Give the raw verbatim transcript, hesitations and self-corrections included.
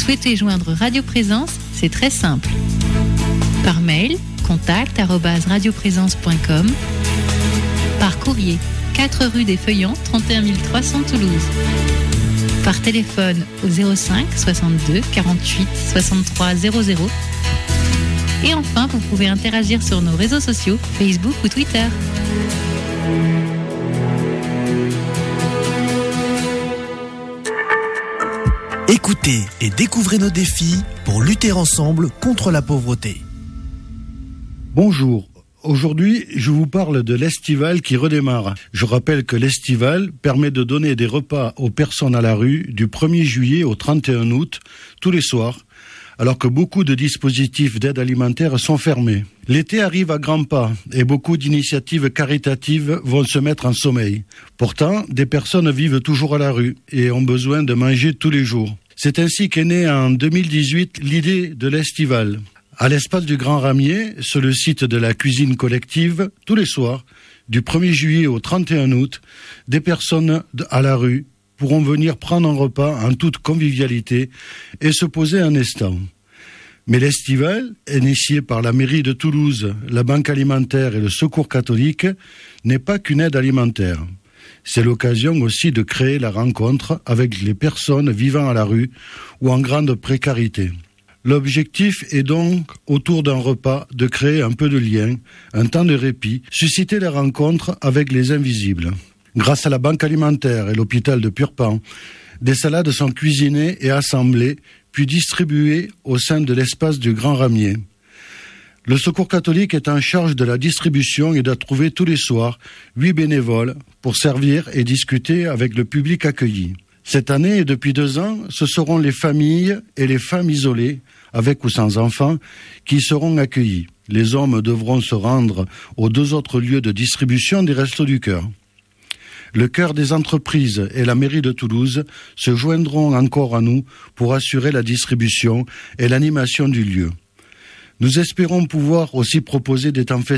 souhaitez joindre Radio Présence, c'est très simple. Par mail, contact arobase radioprésence point com. Par courrier, quatre rue des Feuillants, trente et un mille trois cents Toulouse. Par téléphone au zéro cinq soixante-deux quarante-huit soixante-trois zéro zéro. Et enfin, vous pouvez interagir sur nos réseaux sociaux, Facebook ou Twitter. Écoutez et découvrez nos défis pour lutter ensemble contre la pauvreté. Bonjour. Aujourd'hui, je vous parle de l'Estival qui redémarre. Je rappelle que l'Estival permet de donner des repas aux personnes à la rue du premier juillet au trente et un août, tous les soirs, alors que beaucoup de dispositifs d'aide alimentaire sont fermés. L'été arrive à grands pas et beaucoup d'initiatives caritatives vont se mettre en sommeil. Pourtant, des personnes vivent toujours à la rue et ont besoin de manger tous les jours. C'est ainsi qu'est née en deux mille dix-huit l'idée de l'Estival. À l'espace du Grand Ramier, sur le site de la cuisine collective, tous les soirs, du premier juillet au trente et un août, des personnes à la rue pourront venir prendre un repas en toute convivialité et se poser un instant. Mais l'Estival, initié par la mairie de Toulouse, la Banque alimentaire et le Secours catholique, n'est pas qu'une aide alimentaire. C'est l'occasion aussi de créer la rencontre avec les personnes vivant à la rue ou en grande précarité. L'objectif est donc, autour d'un repas, de créer un peu de lien, un temps de répit, susciter les rencontres avec les invisibles. Grâce à la Banque alimentaire et l'hôpital de Purpan, des salades sont cuisinées et assemblées, puis distribuées au sein de l'espace du Grand Ramier. Le Secours catholique est en charge de la distribution et doit trouver tous les soirs huit bénévoles pour servir et discuter avec le public accueilli. Cette année et depuis deux ans, ce seront les familles et les femmes isolées, avec ou sans enfants, qui seront accueillis. Les hommes devront se rendre aux deux autres lieux de distribution des Restos du Cœur. Le cœur des entreprises et la mairie de Toulouse se joindront encore à nous pour assurer la distribution et l'animation du lieu. Nous espérons pouvoir aussi proposer des temps festifs